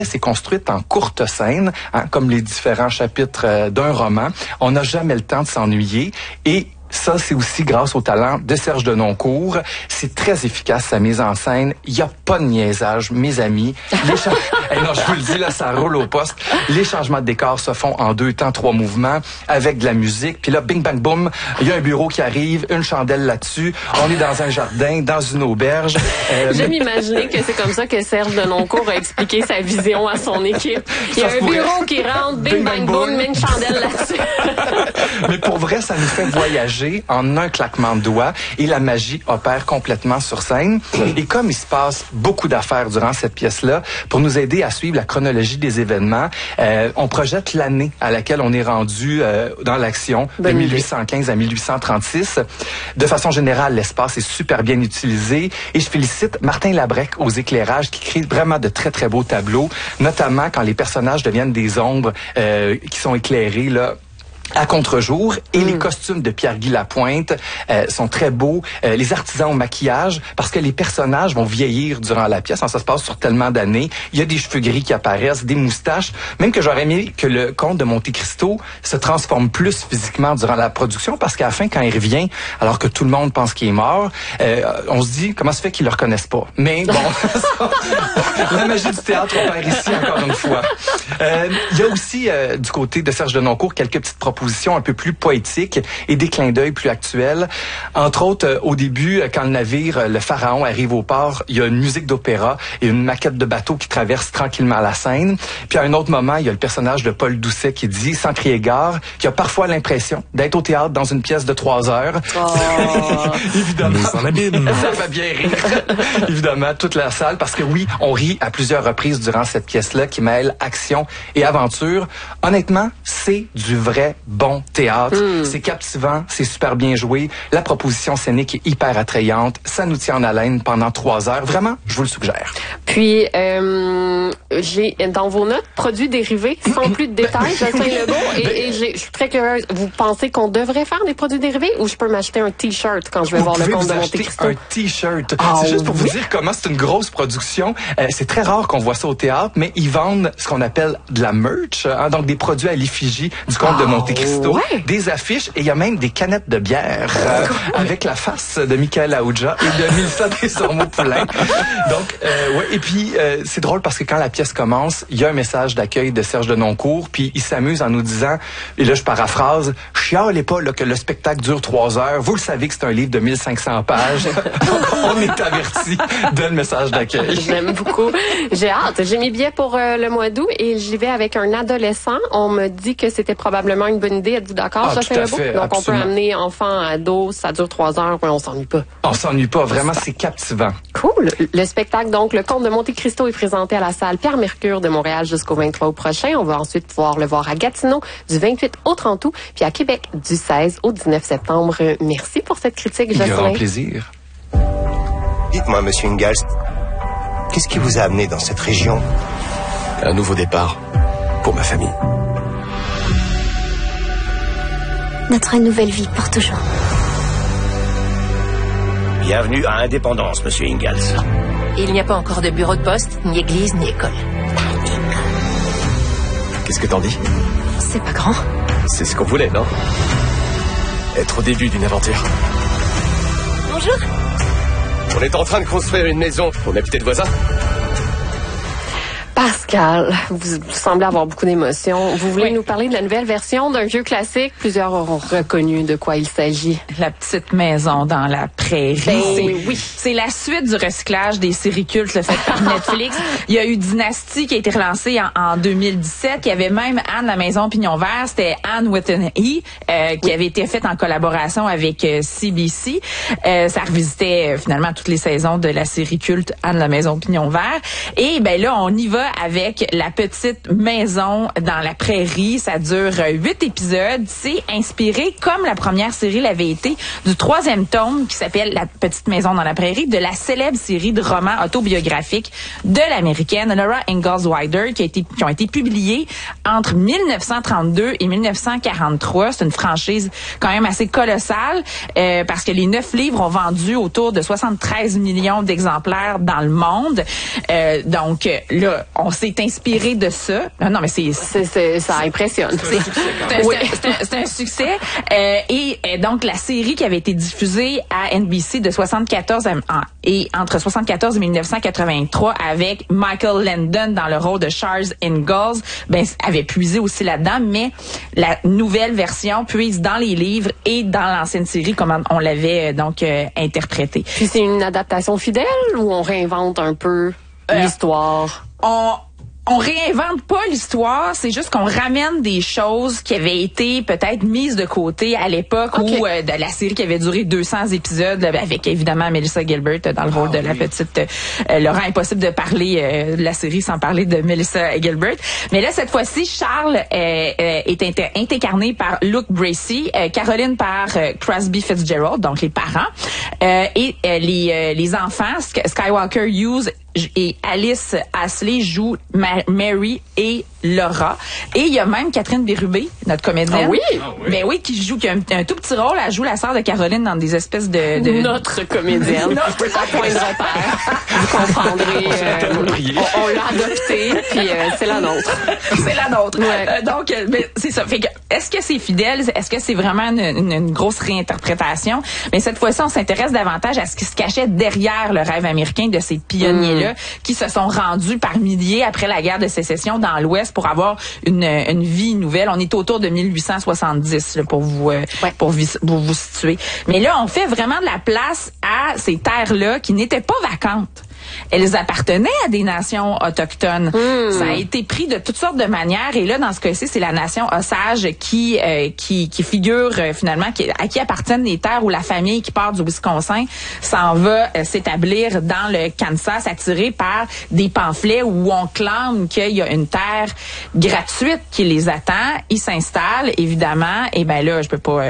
C'est construite en courte scène, hein, comme les différents chapitres d'un roman. On n'a jamais le temps de s'ennuyer et ça, c'est aussi grâce au talent de Serge Denoncourt. C'est très efficace, sa mise en scène. Il n'y a pas de niaisage, mes amis. Non, je vous le dis, là, ça roule au poste. Les changements de décor se font en 2 temps, 3 mouvements, avec de la musique. Puis là, bing, bang, boum, il y a un bureau qui arrive, une chandelle là-dessus. On est dans un jardin, dans une auberge. J'aime imaginer que c'est comme ça que Serge Denoncourt a expliqué sa vision à son équipe. Il y a un bureau qui rentre, bing, bang, boum, met une chandelle là-dessus. Mais pour vrai, ça nous fait voyager en un claquement de doigts et la magie opère complètement sur scène. Et comme il se passe beaucoup d'affaires durant cette pièce-là, pour nous aider à suivre la chronologie des événements, on projette l'année à laquelle on est rendu dans l'action, de 1815 à 1836. De façon générale, l'espace est super bien utilisé et je félicite Martin Labrec aux éclairages qui crée vraiment de très, très beaux tableaux, notamment quand les personnages deviennent des ombres qui sont éclairées, là, à contre-jour, et les costumes de Pierre-Guy Lapointe sont très beaux. Les artisans au maquillage, parce que les personnages vont vieillir durant la pièce. Ça se passe sur tellement d'années. Il y a des cheveux gris qui apparaissent, des moustaches. Même que j'aurais aimé que le comte de Monte Cristo se transforme plus physiquement durant la production, parce qu'à la fin, quand il revient, alors que tout le monde pense qu'il est mort, on se dit, comment se fait qu'ils le reconnaissent pas? Mais bon, la magie du théâtre opère ici encore une fois. Il y a aussi, du côté de Serge Denoncourt, quelques petites propositions un peu plus poétiques et des clins d'œil plus actuels. Entre autres, au début, quand le navire, le Pharaon, arrive au port, il y a une musique d'opéra et une maquette de bateau qui traverse tranquillement la Seine. Puis à un autre moment, il y a le personnage de Paul Doucet qui dit, sans crier gare, qu'il a parfois l'impression d'être au théâtre dans une pièce de 3 heures. Oh. Évidemment, ça fait bien rire. Évidemment, toute la salle, parce que oui, on rit à plusieurs reprises durant cette pièce-là qui mêle action et aventure. Honnêtement, c'est du vrai bon théâtre. C'est captivant, c'est super bien joué. La proposition scénique est hyper attrayante. Ça nous tient en haleine pendant 3 heures. Vraiment, je vous le suggère. Puis, j'ai dans vos notes, produits dérivés, sans plus de détails, Jocelyn Legault, et je suis très curieuse. Vous pensez qu'on devrait faire des produits dérivés ou je peux m'acheter un T-shirt quand je vais voir le comte de Monte Cristo? Un T-shirt. C'est juste pour vous dire comment c'est une grosse production. C'est très rare qu'on voit ça au théâtre, mais ils vendent ce qu'on appelle de la merch, hein, donc des produits à l'effigie du comte de Monte Cristo, des affiches et il y a même des canettes de bière avec la face de Michael Aouja et de Mélissa Desormeaux-Poulain. Donc, ouais. Et puis, c'est drôle parce que quand la pièce commence, il y a un message d'accueil de Serge Denoncourt, puis il s'amuse en nous disant, et là je paraphrase, chialez pas là, que le spectacle dure 3 heures. Vous le savez que c'est un livre de 1500 pages. On est averti de le message d'accueil. J'aime beaucoup. J'ai hâte. J'ai mes billets pour le mois d'août et j'y vais avec un adolescent. On me dit que c'était probablement une bonne idée. Êtes-vous d'accord, Jocelyn Legault? Donc, absolument. On peut amener enfant, ado, ça dure 3 heures, mais on s'ennuie pas. On s'ennuie pas. Vraiment, c'est captivant. Cool. Le spectacle, donc, Le Comte de Monte Cristo est présenté à la salle Pierre Mercure de Montréal jusqu'au 23 août prochain. On va ensuite pouvoir le voir à Gatineau du 28 au 30 août, puis à Québec du 16 au 19 septembre. Merci pour cette critique, Jocelyn. Grand plaisir. Dites-moi, monsieur Ingalls, qu'est-ce qui vous a amené dans cette région? Un nouveau départ pour ma famille. Notre nouvelle vie pour toujours. Bienvenue à Indépendance, monsieur Ingalls. Il n'y a pas encore de bureau de poste, ni église, ni école. Qu'est-ce que t'en dis? C'est pas grand. C'est ce qu'on voulait, non? Être au début d'une aventure. Bonjour. On est en train de construire une maison. On est peut-être voisins. Pascal, vous semblez avoir beaucoup d'émotions. Vous voulez nous parler de la nouvelle version d'un vieux classique? Plusieurs auront reconnu de quoi il s'agit. La petite maison dans la prairie. C'est la suite du recyclage des séries cultes faites par Netflix. Il y a eu Dynasty qui a été relancé en 2017. Il y avait même Anne, la maison Pignon Vert. C'était Anne with an E, qui avait été faite en collaboration avec CBC. Ça revisitait finalement toutes les saisons de la série culte Anne, la maison Pignon Vert. Et ben là, on y va avec la petite maison dans la prairie. Ça dure 8 épisodes. C'est inspiré, comme la première série l'avait été, du 3e tome qui s'appelle La petite maison dans la prairie, de la célèbre série de romans autobiographiques de l'américaine Laura Ingalls Wilder qui ont été publiés entre 1932 et 1943. C'est une franchise quand même assez colossale parce que les 9 livres ont vendu autour de 73 millions d'exemplaires dans le monde. Donc là, on sait s'est inspiré de ça. Non, mais ça impressionne. C'est un succès. Et donc, la série qui avait été diffusée à NBC de 74 et entre 74 et 1983 avec Michael Landon dans le rôle de Charles Ingalls, avait puisé aussi là-dedans, mais la nouvelle version puise dans les livres et dans l'ancienne série, comme on l'avait interprété. Puis c'est une adaptation fidèle ou on réinvente un peu l'histoire? On réinvente pas l'histoire, c'est juste qu'on ramène des choses qui avaient été peut-être mises de côté à l'époque où de la série qui avait duré 200 épisodes avec évidemment Melissa Gilbert dans le rôle de la petite Laurent. Impossible de parler de la série sans parler de Melissa Gilbert. Mais là, cette fois-ci, Charles est incarné par Luke Bracey, Caroline par Crosby Fitzgerald, donc les parents, et les enfants, Skywalker Hughes et Alice Ashley jouent Mary et Laura. Et il y a même Catherine Bérubé, notre comédienne. Ah oui? Ben oui, qui a un tout petit rôle. Elle joue la sœur de Caroline dans des espèces de... Notre comédienne. À point de repère. Vous comprendrez. On l'a adoptée, puis c'est la nôtre. C'est la nôtre. Ouais. Donc, c'est ça. Fait que, est-ce que c'est fidèle? Est-ce que c'est vraiment une grosse réinterprétation? Mais cette fois-ci, on s'intéresse davantage à ce qui se cachait derrière le rêve américain de ces pionniers-là qui se sont rendus par milliers après la guerre de sécession dans l'Ouest pour avoir une vie nouvelle. On est autour de 1870 là, pour vous situer. Mais là, on fait vraiment de la place à ces terres-là qui n'étaient pas vacantes. Elles appartenaient à des nations autochtones. Ça a été pris de toutes sortes de manières. Et là, dans ce cas-ci, c'est la nation Osage qui figure finalement, à qui appartiennent les terres où la famille qui part du Wisconsin s'en va s'établir dans le Kansas, attirée par des pamphlets où on clame qu'il y a une terre gratuite qui les attend. Ils s'installent, évidemment. Et ben là, je peux pas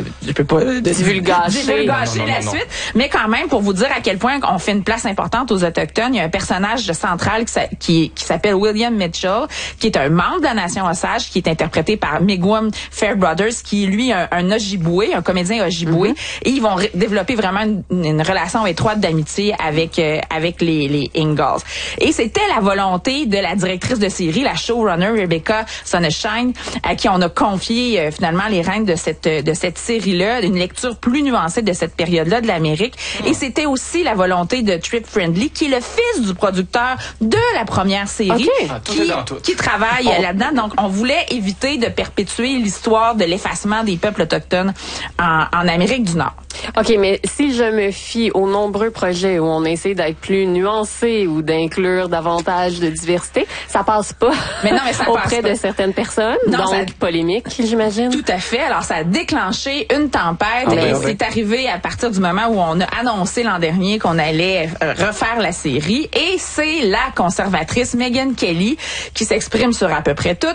divulgacher la suite. Mais quand même, pour vous dire à quel point on fait une place importante aux Autochtones, il y a un personnage central qui s'appelle William Mitchell, qui est un membre de la nation Osage, qui est interprété par Miigwech Fairbrother, qui est lui un Ojibwe, un comédien Ojibwe, et ils vont développer vraiment une relation étroite d'amitié avec les Ingalls. Et c'était la volonté de la directrice de série, la showrunner Rebecca Sonenshine, à qui on a confié finalement les rênes de cette série-là, une lecture plus nuancée de cette période-là de l'Amérique. Et c'était aussi la volonté de Trip Friendly, qui est le fils du producteur de la première série, qui travaille là-dedans. Donc, on voulait éviter de perpétuer l'histoire de l'effacement des peuples autochtones en Amérique du Nord. OK, mais si je me fie aux nombreux projets où on essaie d'être plus nuancé ou d'inclure davantage de diversité, ça passe pas, ça auprès de certaines personnes. Non, donc, polémique, j'imagine. Tout à fait. Alors, ça a déclenché une tempête et c'est arrivé à partir du moment où on a annoncé l'an dernier qu'on allait refaire la série. Et c'est la conservatrice Megyn Kelly qui s'exprime sur à peu près tout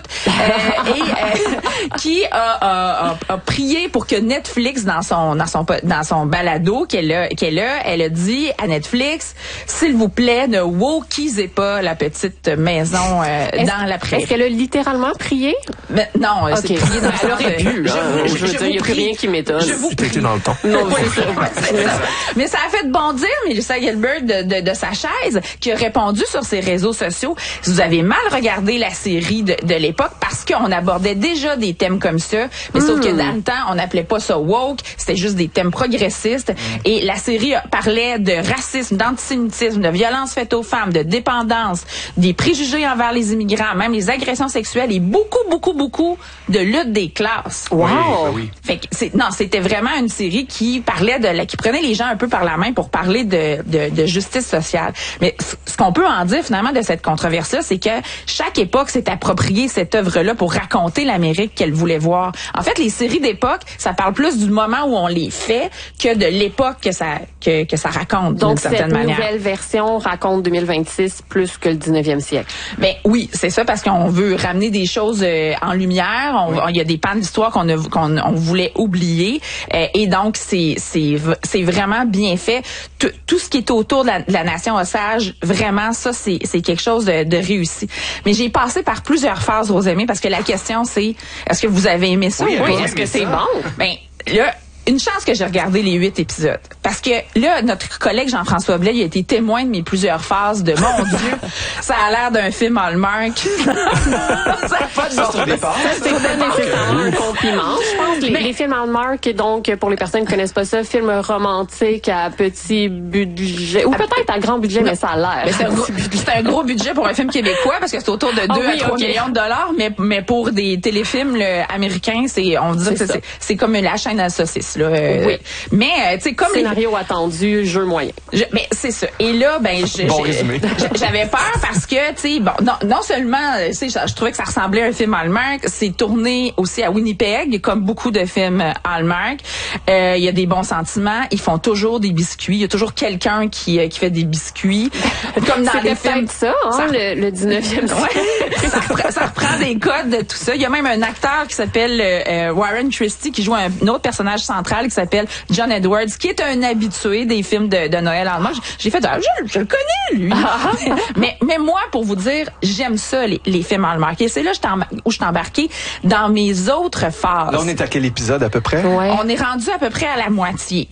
qui a prié pour que Netflix, dans son balado qu'elle a, elle a dit à Netflix, s'il vous plaît, ne wokisez pas la petite maison dans la prairie. Est-ce qu'elle a littéralement prié? Mais, non, c'est prié dans elle aurait pu. Je veux dire, il n'y a plus rien qui m'étonne. C'était dans le temps. Non, mais ça a fait bondir Melissa Gilbert de sa chaise, qui a répondu sur ses réseaux sociaux. Vous avez mal regardé la série de l'époque parce qu'on abordait déjà des thèmes comme ça, mais sauf que dans le temps, on n'appelait pas ça woke, c'était juste des thèmes progressistes. Et la série parlait de racisme, d'antisémitisme, de violence faite aux femmes, de dépendance, des préjugés envers les immigrants, même les agressions sexuelles et beaucoup de lutte des classes. Wow! Oui. Fait que c'était vraiment une série qui parlait qui prenait les gens un peu par la main pour parler de justice sociale. Mais ce qu'on peut en dire finalement de cette controverse-là, c'est que chaque époque s'est appropriée cette œuvre-là pour raconter l'Amérique qu'elle voulait voir. En fait, les séries d'époque, ça parle plus du moment où on les fait que de l'époque que ça raconte. Donc, d'une certaine manière. Nouvelle version raconte 2026 plus que le 19e siècle. Ben oui, c'est ça, parce qu'on veut ramener des choses en lumière. Il y a des pans d'histoire qu'on voulait oublier. Et donc, c'est vraiment bien fait. Tout ce qui est autour de la nation Osage, vraiment, ça, c'est quelque chose de réussi. Mais j'ai passé par plusieurs phases, Rosemée, parce que la question, c'est, est-ce que vous avez aimé ça ou pas? Est-ce que c'est bon? Ben, là, une chance que j'ai regardé les 8 épisodes. Parce que là, notre collègue Jean-François Blais, il a été témoin de mes plusieurs phases de mon Dieu, ça a l'air d'un film Hallmark. Ça n'a pas de bon sens. C'est pas nécessairement un compliment. Je pense que les films Hallmark, donc, pour les personnes qui connaissent pas ça, films romantiques à petit budget, ou peut-être à grand budget, mais ça a l'air. C'est un gros budget pour un film québécois, parce que c'est autour de 2 à 3 millions de dollars, mais pour des téléfilms américains, on dit que c'est comme la chaîne à saucisses. Là, oui. Mais tu sais, comme scénario attendu, jeu moyen. Mais c'est ça. Et là, j'avais peur parce que tu sais, bon, non seulement, tu sais, je trouvais que ça ressemblait à un film Hallmark, c'est tourné aussi à Winnipeg, comme beaucoup de films Hallmark. Il y a des bons sentiments. Ils font toujours des biscuits. Il y a toujours quelqu'un qui fait des biscuits, comme dans les films. Ça, le 19e siècle. Ouais, ça reprend des codes de tout ça. Il y a même un acteur qui s'appelle Warren Christie qui joue un autre personnage central qui s'appelle John Edwards, qui est un habitué des films de Noël Hallmark. J'ai fait, je le connais, lui. mais moi, pour vous dire, j'aime ça, les films Hallmark. Et c'est là où je suis embarquée dans mes autres phases. Là, on est à quel épisode à peu près? Ouais. On est rendu à peu près à la moitié.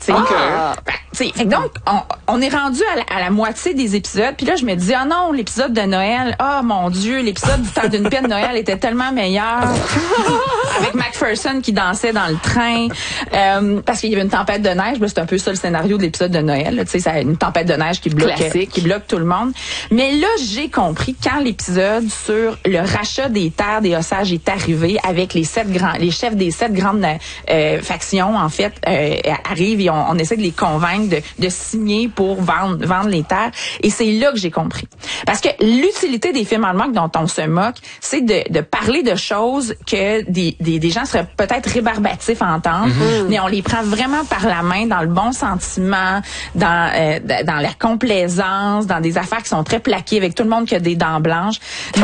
Donc, on est rendu à la moitié des épisodes. Puis là, je me dis, ah non, l'épisode de Noël, mon Dieu, l'épisode du temps d'une paix de Noël était tellement meilleur. Avec McPherson qui dansait dans le train. Parce qu'il y avait une tempête de neige. C'est un peu ça le scénario de l'épisode de Noël. Tu sais, c'est une tempête de neige qui bloque tout le monde. Mais là, j'ai compris quand l'épisode sur le rachat des terres des Osages est arrivé, avec les chefs des 7 grandes factions, en fait, arrivent et on essaie de les convaincre de signer pour vendre les terres. Et c'est là que j'ai compris. Parce que l'utilité des films Hallmark dont on se moque, c'est de parler de choses que des gens seraient peut-être rébarbatifs à entendre, mais on les prend vraiment par la main dans le bon sentiment, dans la complaisance, dans des affaires qui sont très plaquées avec tout le monde qui a des dents blanches.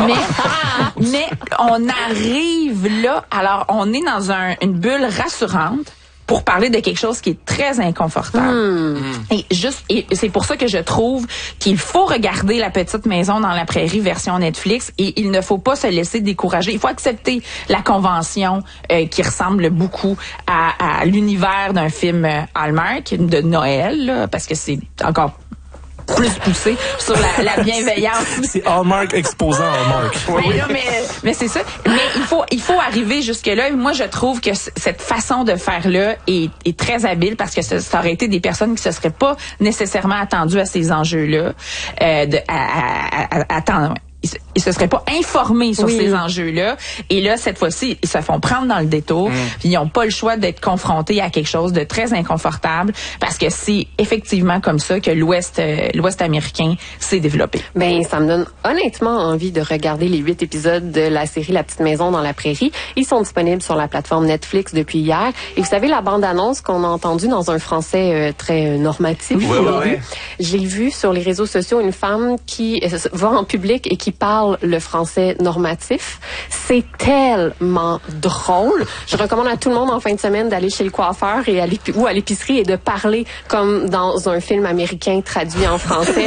Mais on arrive là, alors on est dans une bulle rassurante pour parler de quelque chose qui est très inconfortable. Et c'est pour ça que je trouve qu'il faut regarder La Petite Maison dans la Prairie version Netflix, et il ne faut pas se laisser décourager. Il faut accepter la convention qui ressemble beaucoup à l'univers d'un film Hallmark de Noël, là, parce que c'est encore plus poussé sur la bienveillance. C'est Hallmark exposant Hallmark. Mais c'est ça. Mais il faut arriver jusque-là. Moi, je trouve que cette façon de faire-là est très habile, parce que ça aurait été des personnes qui se seraient pas nécessairement attendues à ces enjeux-là, attendre. Ils se seraient pas informés sur ces enjeux-là. Et là, cette fois-ci, ils se font prendre dans le détour. Puis ils n'ont pas le choix d'être confrontés à quelque chose de très inconfortable, parce que c'est effectivement comme ça que l'Ouest américain s'est développé. Ben, ça me donne honnêtement envie de regarder les 8 épisodes de la série La Petite Maison dans la Prairie. Ils sont disponibles sur la plateforme Netflix depuis hier. Et vous savez, la bande-annonce qu'on a entendue dans un français très normatif. J'ai vu sur les réseaux sociaux une femme qui va en public et qui parle le français normatif. C'est tellement drôle. Je recommande à tout le monde en fin de semaine d'aller chez le coiffeur ou à l'épicerie et de parler comme dans un film américain traduit en français.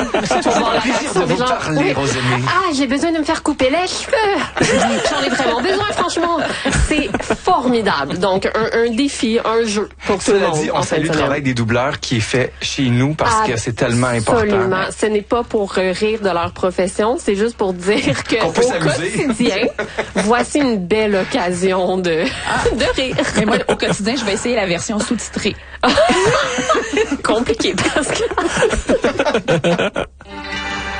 J'ai besoin de me faire couper les cheveux. J'en ai vraiment besoin, franchement. C'est formidable. Donc, un défi, un jeu pour tout le monde. Cela dit, on salue le travail des doubleurs qui est fait chez nous, parce que c'est tellement important. Absolument. Ce n'est pas pour rire de leur profession, c'est juste pour dire que au quotidien, voici une belle occasion de rire. Mais moi, au quotidien, je vais essayer la version sous-titrée. Compliqué, presque.